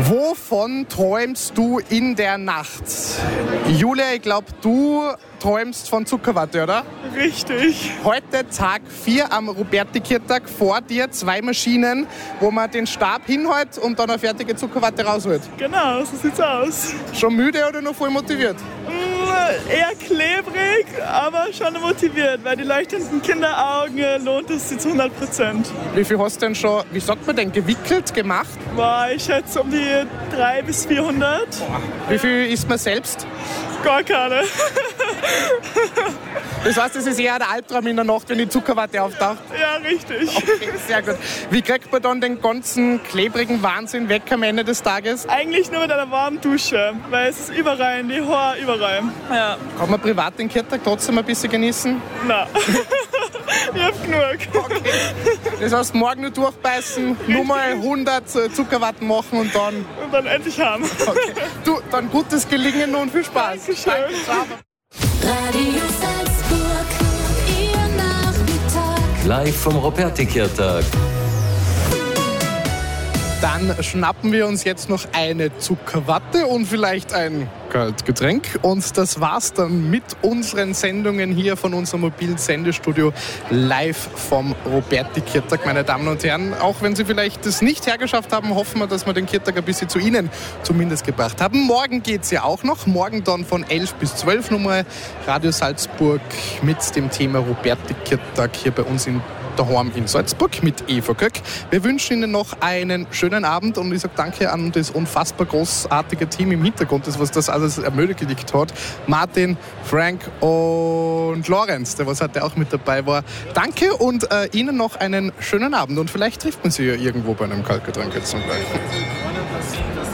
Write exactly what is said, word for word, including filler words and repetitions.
Wovon träumst du in der Nacht? Julia, ich glaube, du träumst von Zuckerwatte, oder? Richtig. Heute Tag vier am Roberti-Kirtag. Vor dir zwei Maschinen, wo man den Stab hinhält und dann eine fertige Zuckerwatte rausholt. Genau, so sieht's aus. Schon müde oder noch voll motiviert? Mm, eher klebrig, aber schon motiviert, weil die leuchtenden Kinderaugen äh, lohnt es sich zu hundert Prozent. Wie viel hast du denn schon, wie sagt man denn, gewickelt, gemacht? Boah, ich schätze um die dreihundert bis vierhundert. Boah. Wie viel isst man selbst? Gar keine. Das heißt, es ist eher der Albtraum in der Nacht, wenn die Zuckerwatte auftaucht? Ja, richtig. Okay, sehr gut. Wie kriegt man dann den ganzen klebrigen Wahnsinn weg am Ende des Tages? Eigentlich nur mit einer warmen Dusche, weil es ist überall, die Haare überall. Ja. Kann man privat den Kirtag trotzdem ein bisschen genießen? Nein. Ich hab genug. Okay. Das heißt, morgen nur durchbeißen, richtig. Nur mal hundert Zuckerwatten machen und dann... Und dann endlich haben. Okay. Du, dann gutes Gelingen und viel Spaß. Dankeschön. Danke, Radio Salzburg, ihr Nachmittag. Live vom Roberti-Kirtag. Dann schnappen wir uns jetzt noch eine Zuckerwatte und vielleicht ein Kaltgetränk. Und das war's dann mit unseren Sendungen hier von unserem mobilen Sendestudio live vom Roberti-Kirtag, meine Damen und Herren. Auch wenn Sie vielleicht das nicht hergeschafft haben, hoffen wir, dass wir den Kirtag ein bisschen zu Ihnen zumindest gebracht haben. Morgen geht's ja auch noch. Morgen dann von elf bis zwölf nochmal Radio Salzburg mit dem Thema Roberti-Kirtag hier bei uns in daheim in Salzburg mit Eva Köck. Wir wünschen Ihnen noch einen schönen Abend und ich sage danke an das unfassbar großartige Team im Hintergrund, das was das alles ermöglicht hat. Martin, Frank und Lorenz, der was heute auch mit dabei war. Danke und äh, Ihnen noch einen schönen Abend und vielleicht trifft man Sie ja irgendwo bei einem Kaltgetränk jetzt zum Beispiel.